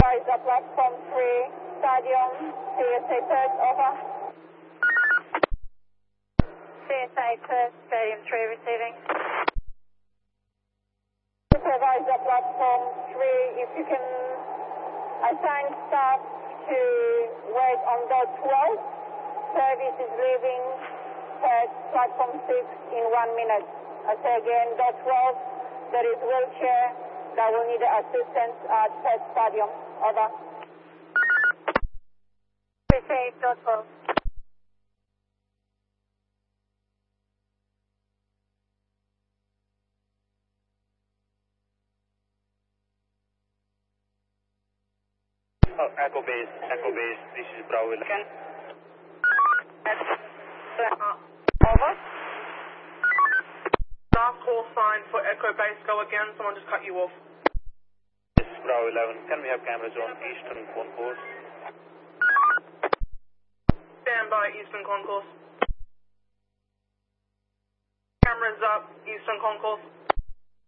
Supervise the platform 3, Stadium, CSA Perth, over. CSA Perth, Stadium 3 receiving. Supervise the platform 3, if you can assign staff to wait on dot 12. Service is leaving Perth, platform 6 in 1 minute. I say again, dot 12, there is wheelchair that will need assistance at Perth Stadium, over. Received, dot 12. Echo base, this is Bravo. Okay. Over. Last call sign for Echo Base, go again, someone just cut you off. This is Bravo 11, can we have cameras on Eastern Concourse? Stand by Eastern Concourse. Cameras up, Eastern Concourse.